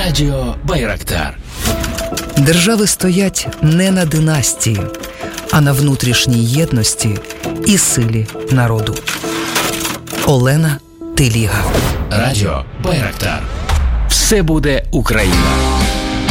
Радіо Байрактар. Держави стоять не на династії, а на внутрішній єдності і силі народу. Олена Теліга. Радіо Байрактар. Все буде Україна.